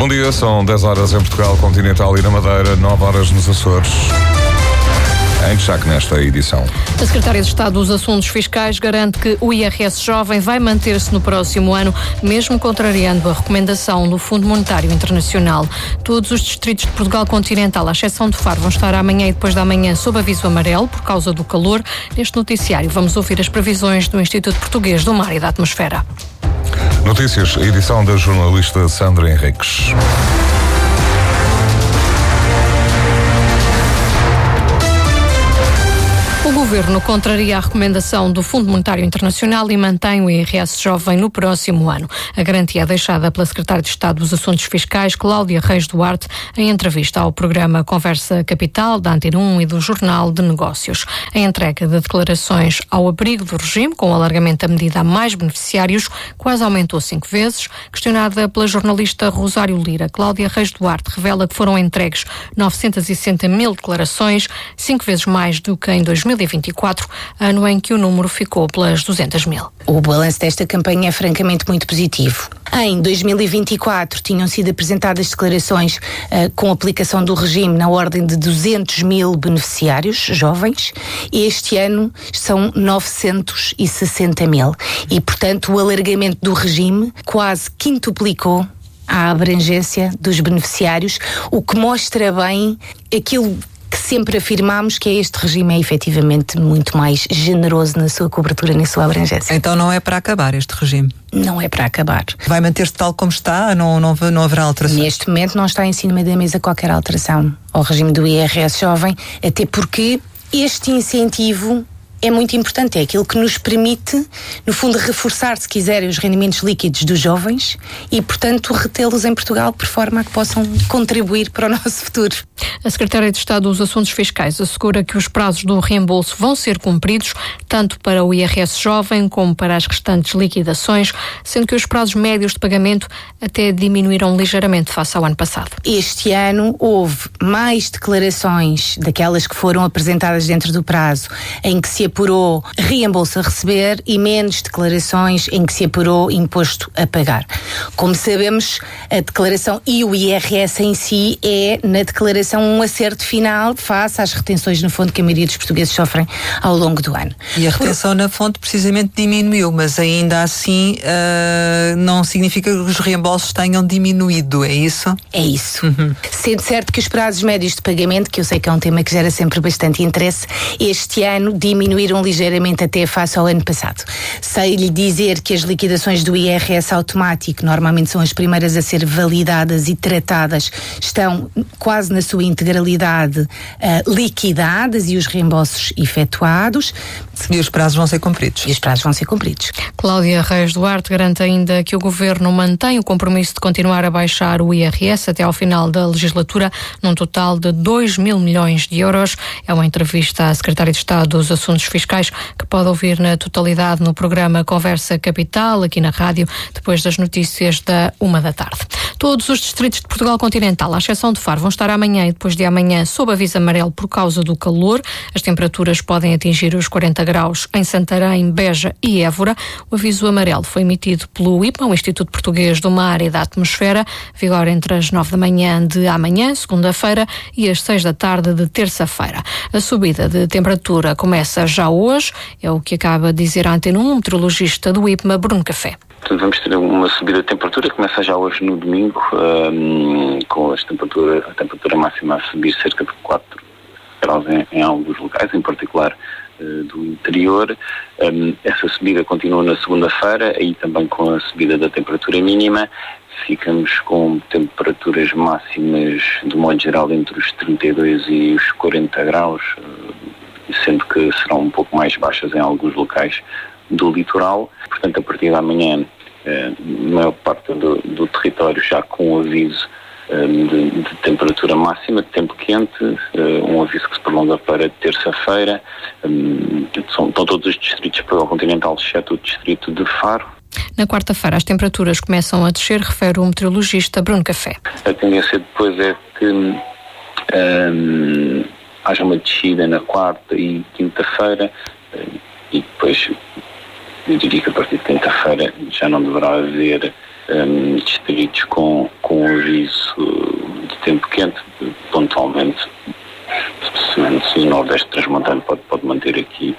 Bom dia, são 10 horas em Portugal Continental e na Madeira, 9 horas nos Açores. Em destaque nesta edição. A Secretária de Estado dos Assuntos Fiscais garante que o IRS jovem vai manter-se no próximo ano, mesmo contrariando a recomendação do Fundo Monetário Internacional. Todos os distritos de Portugal Continental, à exceção de Faro, vão estar amanhã e depois da manhã sob aviso amarelo por causa do calor. Neste noticiário vamos ouvir as previsões do Instituto Português do Mar e da Atmosfera. Notícias, edição da jornalista Sandra Henriques. O Governo contraria a recomendação do Fundo Monetário Internacional e mantém o IRS jovem no próximo ano. A garantia é deixada pela Secretária de Estado dos Assuntos Fiscais, Cláudia Reis Duarte, em entrevista ao programa Conversa Capital, da Antena 1 e do Jornal de Negócios. A entrega de declarações ao abrigo do regime, com o alargamento da medida a mais beneficiários, quase aumentou 5 vezes. Questionada pela jornalista Rosário Lira, Cláudia Reis Duarte revela que foram entregues 960 mil declarações, 5 vezes mais do que em 2024, ano em que o número ficou pelas 200 mil. O balanço desta campanha é francamente muito positivo. Em 2024 tinham sido apresentadas declarações com aplicação do regime na ordem de 200 mil beneficiários jovens. Este ano são 960 mil. E, portanto, o alargamento do regime quase quintuplicou a abrangência dos beneficiários, o que mostra bem aquilo que sempre afirmámos, que este regime é efetivamente muito mais generoso na sua cobertura, na sua abrangência. Então não é para acabar este regime? Não é para acabar. Vai manter-se tal como está? Não haverá alterações? Neste momento não está em cima da mesa qualquer alteração ao regime do IRS jovem, até porque este incentivo é muito importante, é aquilo que nos permite, no fundo, reforçar, se quiserem, os rendimentos líquidos dos jovens e, portanto, retê-los em Portugal por forma a que possam contribuir para o nosso futuro. A Secretária de Estado dos Assuntos Fiscais assegura que os prazos do reembolso vão ser cumpridos, tanto para o IRS jovem como para as restantes liquidações, sendo que os prazos médios de pagamento até diminuíram ligeiramente face ao ano passado. Este ano houve mais declarações daquelas que foram apresentadas dentro do prazo, em que se apurou reembolso a receber, e menos declarações em que se apurou imposto a pagar. Como sabemos, a declaração e o IRS em si é, na declaração, um acerto final face às retenções no fundo que a maioria dos portugueses sofrem ao longo do ano. E a retenção na fonte precisamente diminuiu, mas ainda assim não significa que os reembolsos tenham diminuído, é isso? É isso. Sendo certo que os prazos médios de pagamento, que eu sei que é um tema que gera sempre bastante interesse, este ano diminuíram ligeiramente até face ao ano passado. Sei-lhe dizer que as liquidações do IRS automático, normalmente são as primeiras a ser validadas e tratadas, estão quase na sua integralidade liquidadas e os reembolsos efetuados. E os prazos vão ser cumpridos. E os prazos vão ser cumpridos. Cláudia Reis Duarte garante ainda que o Governo mantém o compromisso de continuar a baixar o IRS até ao final da legislatura, num total de 2 mil milhões de euros. É uma entrevista à Secretária de Estado dos Assuntos Fiscais, que pode ouvir na totalidade no programa Conversa Capital, aqui na rádio, depois das notícias da 13h. Todos os distritos de Portugal Continental, à exceção de Faro, vão estar amanhã e depois de amanhã sob aviso amarelo por causa do calor. As temperaturas podem atingir os 40 graus em Santarém, Beja e Évora. O aviso amarelo foi emitido pelo IPMA, o Instituto Português do Mar e da Atmosfera, vigora entre as 9 da manhã de amanhã, segunda-feira, e as 6 da tarde de terça-feira. A subida de temperatura começa já hoje, é o que acaba de dizer a Antena 1, meteorologista do IPMA, Bruno Café. Portanto, vamos ter uma subida de temperatura que começa já hoje no domingo, com a temperatura máxima a subir cerca de 4 graus em alguns locais, em particular do interior. Essa subida continua na segunda-feira, aí também com a subida da temperatura mínima. Ficamos com temperaturas máximas, de modo geral, entre os 32 e os 40 graus, sendo que serão um pouco mais baixas em alguns locais do litoral. Portanto, a partir de amanhã, a maior parte do território já com aviso de temperatura máxima, de tempo quente, um aviso que se prolonga para terça-feira. Estão todos os distritos de Portugal Continental, exceto o distrito de Faro. Na quarta-feira as temperaturas começam a descer, refere o meteorologista Bruno Café. A tendência depois é que haja uma descida na quarta e quinta-feira, e depois eu diria que a partir de quinta-feira já não deverá haver distritos com aviso aviso de tempo quente, pontualmente, se o Nordeste transmontano pode manter aqui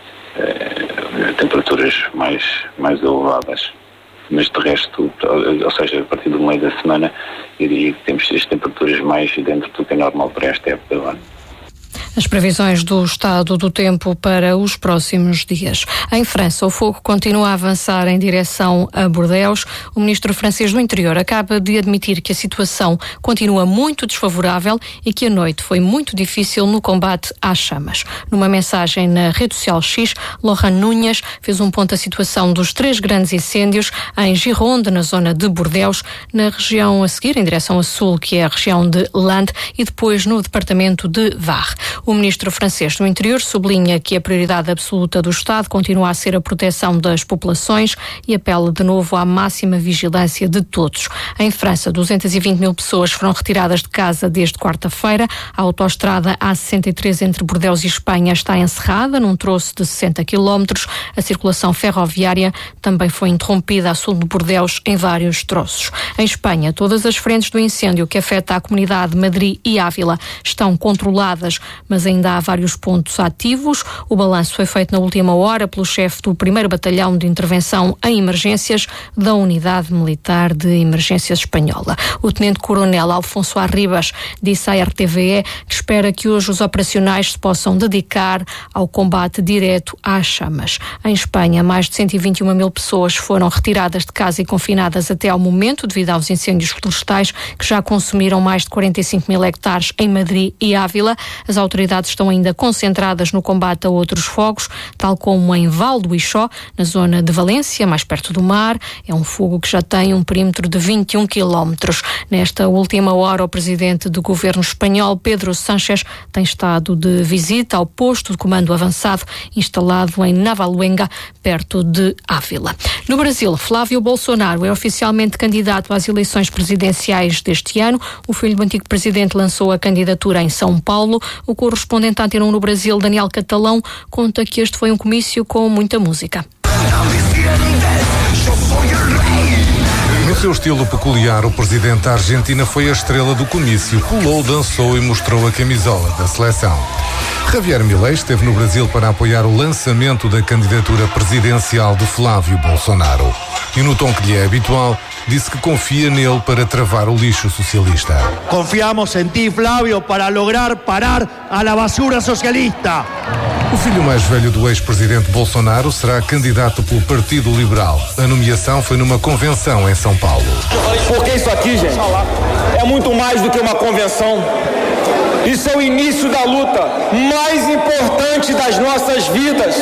temperaturas mais elevadas. Mas de resto, ou seja, a partir do meio da semana, eu diria que temos as temperaturas mais dentro do que é normal para esta época do ano. As previsões do estado do tempo para os próximos dias. Em França, o fogo continua a avançar em direção a Bordeaux. O ministro francês do Interior acaba de admitir que a situação continua muito desfavorável e que a noite foi muito difícil no combate às chamas. Numa mensagem na rede social X, Laurent Nunez fez um ponto à situação dos 3 grandes incêndios em Gironde, na zona de Bordeaux, na região a seguir, em direção a sul, que é a região de Landes, e depois no departamento de Var. O ministro francês do Interior sublinha que a prioridade absoluta do Estado continua a ser a proteção das populações e apela de novo à máxima vigilância de todos. Em França, 220 mil pessoas foram retiradas de casa desde quarta-feira. A autoestrada A63 entre Bordeaux e Espanha está encerrada num troço de 60 quilómetros. A circulação ferroviária também foi interrompida a sul de Bordeaux em vários troços. Em Espanha, todas as frentes do incêndio que afeta a comunidade de Madrid e Ávila estão controladas, mas ainda há vários pontos ativos. O balanço foi feito na última hora pelo chefe do 1º Batalhão de Intervenção em Emergências da Unidade Militar de Emergências Espanhola. O tenente-coronel Alfonso Arribas disse à RTVE que espera que hoje os operacionais se possam dedicar ao combate direto às chamas. Em Espanha, mais de 121 mil pessoas foram retiradas de casa e confinadas até ao momento devido aos incêndios florestais que já consumiram mais de 45 mil hectares em Madrid e Ávila. As autoridades estão ainda concentradas no combate a outros fogos, tal como em Val do Ixó, na zona de Valência, mais perto do mar. É um fogo que já tem um perímetro de 21 quilómetros. Nesta última hora, o presidente do governo espanhol, Pedro Sánchez, tem estado de visita ao posto de comando avançado instalado em Navaluenga, perto de Ávila. No Brasil, Flávio Bolsonaro é oficialmente candidato às eleições presidenciais deste ano. O filho do antigo presidente lançou a candidatura em São Paulo. O correspondente à Antena 1 no Brasil, Daniel Catalão, conta que este foi um comício com muita música. No seu estilo peculiar, o presidente da Argentina foi a estrela do comício. Pulou, dançou e mostrou a camisola da seleção. Javier Milei esteve no Brasil para apoiar o lançamento da candidatura presidencial de Flávio Bolsonaro. E no tom que lhe é habitual, disse que confia nele para travar o lixo socialista. Confiamos em ti, Flávio, para lograr parar a la basura socialista. O filho mais velho do ex-presidente Bolsonaro será candidato pelo Partido Liberal. A nomeação foi numa convenção em São Paulo. Porque isso aqui, gente, é muito mais do que uma convenção. Isso é o início da luta mais importante das nossas vidas.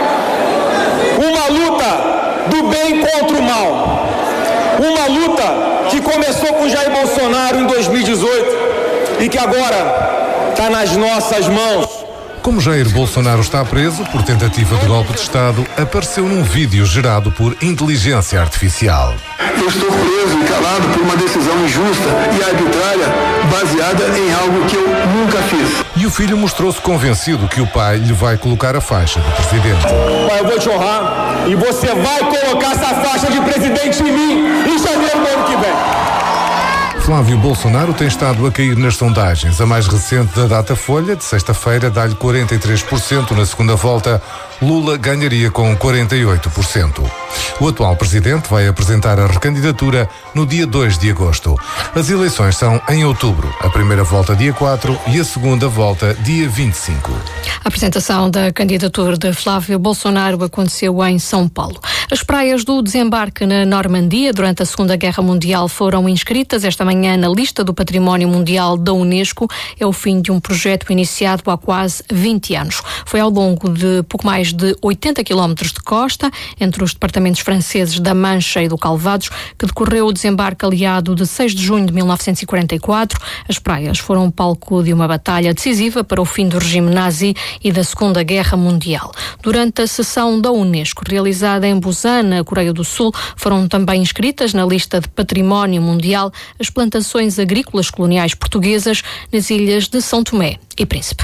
Uma luta do bem contra o mal. Uma luta que começou com Jair Bolsonaro em 2018 e que agora está nas nossas mãos. Como Jair Bolsonaro está preso por tentativa de golpe de Estado, apareceu num vídeo gerado por inteligência artificial. Eu estou preso e calado por uma decisão injusta e arbitrária baseada em algo que eu nunca fiz. E o filho mostrou-se convencido que o pai lhe vai colocar a faixa de presidente. Pai, eu vou te honrar e você vai colocar essa faixa de presidente em mim em janeiro do ano que vem. Flávio Bolsonaro tem estado a cair nas sondagens. A mais recente da Datafolha, de sexta-feira, dá-lhe 43%. Na segunda volta, Lula ganharia com 48%. O atual presidente vai apresentar a recandidatura no dia 2 de agosto. As eleições são em outubro. A primeira volta dia 4 e a segunda volta dia 25. A apresentação da candidatura de Flávio Bolsonaro aconteceu em São Paulo. As praias do desembarque na Normandia durante a Segunda Guerra Mundial foram inscritas esta manhã na lista do Património Mundial da Unesco. É o fim de um projeto iniciado há quase 20 anos. Foi ao longo de pouco mais de 80 quilómetros de costa, entre os departamentos franceses da Mancha e do Calvados, que decorreu o desembarque aliado de 6 de junho de 1944. As praias foram palco de uma batalha decisiva para o fim do regime nazi e da Segunda Guerra Mundial. Durante a sessão da Unesco, realizada em Busan, na Coreia do Sul, foram também inscritas na lista de Património Mundial as plantações agrícolas coloniais portuguesas nas ilhas de São Tomé e Príncipe.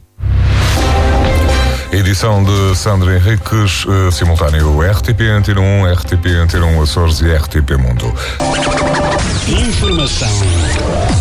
Edição de Sandra Henriques, simultâneo RTP Antena 1, RTP Antena 1 Açores e RTP Mundo. Informação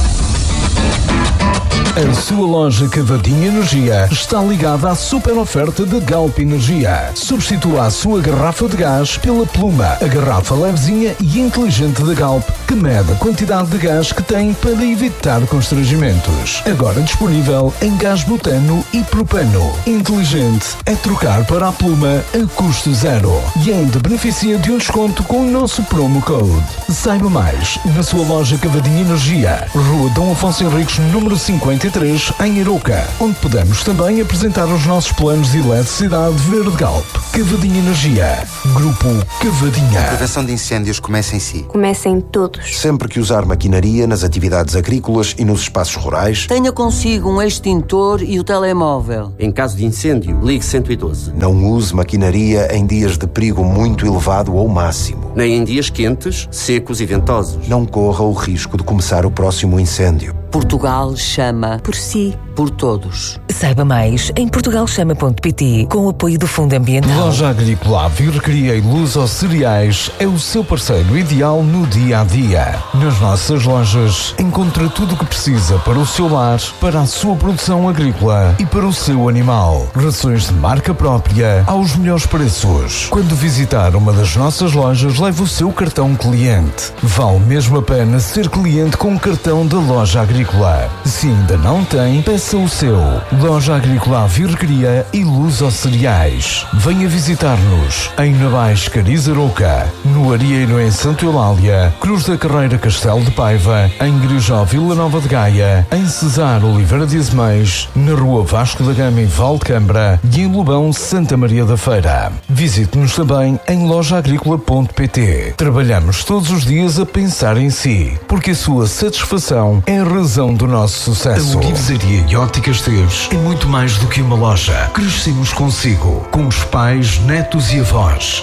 A sua loja Cavadinha Energia está ligada à super oferta de Galp Energia. Substitua a sua garrafa de gás pela Pluma, a garrafa levezinha e inteligente da Galp, que mede a quantidade de gás que tem para evitar constrangimentos. Agora disponível em gás butano e propano. Inteligente é trocar para a Pluma a custo zero e ainda beneficia de um desconto com o nosso promo code. Saiba mais na sua loja Cavadinha Energia, Rua Dom Afonso Henriques, número 53, em Arouca, onde podemos também apresentar os nossos planos de eletricidade verde Galp. Cavadinha Energia, Grupo Cavadinha. A prevenção de incêndios começa em si. Começa em todos. Sempre que usar maquinaria nas atividades agrícolas e nos espaços rurais, tenha consigo um extintor e o telemóvel. Em caso de incêndio, ligue 112. Não use maquinaria em dias de perigo muito elevado ou máximo. Nem em dias quentes, secos e ventosos. Não corra o risco de começar o próximo incêndio. Portugal chama por si, por todos. Saiba mais em portugalchama.pt, com o apoio do Fundo Ambiental. Loja Agrícola Avirrecria e Luz aos Cereais é o seu parceiro ideal no dia a dia. Nas nossas lojas encontra tudo o que precisa para o seu lar, para a sua produção agrícola e para o seu animal. Rações de marca própria aos melhores preços. Quando visitar uma das nossas lojas, leve o seu cartão cliente. Vale mesmo a pena ser cliente com o cartão da Loja Agrícola. Se ainda não tem, peça o seu. Loja Agrícola Avirrecria e Luz aos Cereais. Venha visitar-nos em Navais, Cariz, Arouca, no Arieiro em Santa Eulália, Cruz da Carreira, Castelo de Paiva, em Grijó, Vila Nova de Gaia, em Cesar, Oliveira de Azeméis, na Rua Vasco da Gama, em Valdecambra e em Lobão, Santa Maria da Feira. Visite-nos também em lojaagricola.pt. Trabalhamos todos os dias a pensar em si, porque a sua satisfação é a razão do nosso sucesso. A Olivesaria e Óticas Teves é muito mais do que uma loja. Crescemos consigo, com os pais, netos e avós.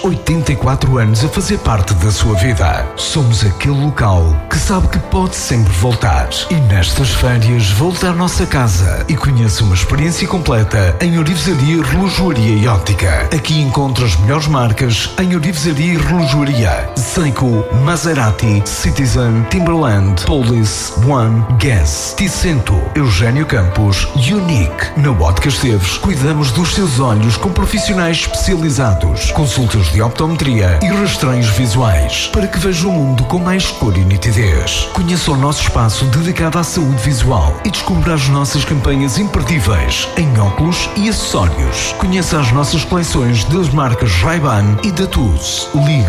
84 anos a fazer parte da sua vida. Somos aquele local que sabe que pode sempre voltar. E nestas férias, volte à nossa casa e conheça uma experiência completa em Orivesaria, Relojoaria e Óptica. Aqui encontra as melhores marcas em Orivesaria e Relojoaria: Seiko, Maserati, Citizen, Timberland, Police, One, Guess, Ticento, Eugênio Campos e Unique. Na Óticas Teves, cuidamos dos seus olhos com profissionais especializados, consultas de optometria e rastreios visuais, para que veja o mundo com mais cor e nitidez. Conheça o nosso espaço dedicado à saúde visual e descubra as nossas campanhas imperdíveis em óculos e acessórios. Conheça as nossas coleções das marcas Ray-Ban e da TUS. Ligue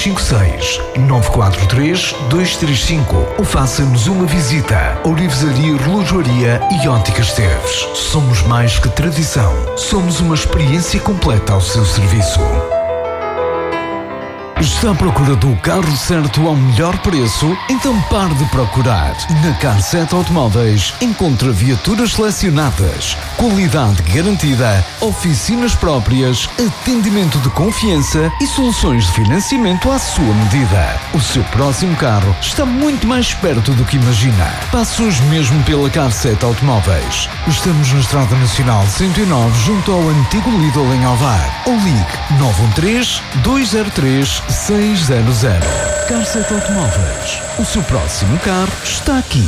256 943 235 ou faça-nos uma visita. Orivesaria, Relojoaria e Óticas Teves. Somos mais que tradição. Somos uma experiência completa ao seu serviço. Está à procura do carro certo ao melhor preço? Então pare de procurar. Na Car7 Automóveis encontra viaturas selecionadas, qualidade garantida, oficinas próprias, atendimento de confiança e soluções de financiamento à sua medida. O seu próximo carro está muito mais perto do que imagina. Passe hoje mesmo pela Car7 Automóveis. Estamos na Estrada Nacional 109, junto ao antigo Lidl em Alvar. Ou ligue 913-203-600. Car7 Automóveis. O seu próximo carro está aqui.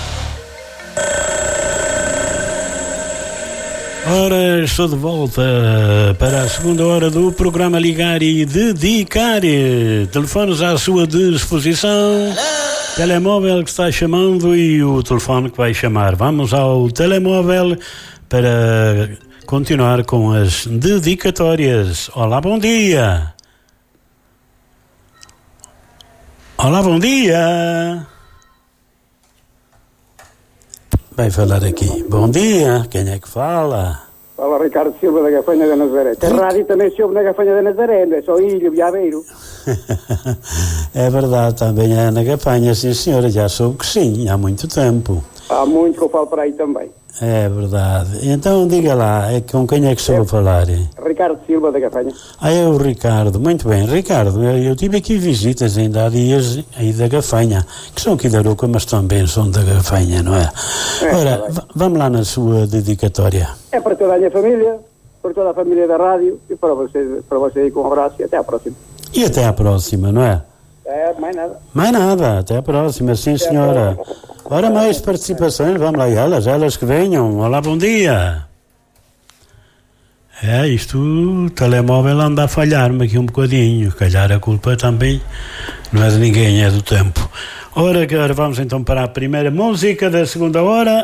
Ora, estou de volta para a segunda hora do programa Ligar e Dedicar. Telefones à sua disposição. Telemóvel que está chamando e o telefone que vai chamar. Vamos ao telemóvel para continuar com as dedicatórias. Olá, bom dia. Olá, bom dia. Vai falar aqui. Bom dia, quem é que fala? Fala Ricardo Silva da Gafanha da Nazaré. A rádio também se ouve na Gafanha da Nazaré, não é só Ilho e Aveiro. É verdade, também é na Gafanha, sim senhora, já soube que sim, há muito tempo. Há muito que eu falo para aí também. É verdade. Então diga lá, com quem é que estou a falar? Ricardo Silva da Gafanha. É o Ricardo, muito bem. Ricardo, eu tive aqui visitas ainda há dias aí da Gafanha, que são aqui da Arouca, mas também são da Gafanha, não é? Ora, vamos lá na sua dedicatória. É para toda a minha família, para toda a família da rádio e para você aí com um abraço e até à próxima. E até à próxima, não é? É, mais nada. Mais nada, até à próxima, sim senhora. Ora, mais participações, vamos lá, elas que venham. Olá, bom dia. O telemóvel anda a falhar-me aqui um bocadinho. Calhar a culpa também não é de ninguém, é do tempo. Ora, vamos então para a primeira música da segunda hora.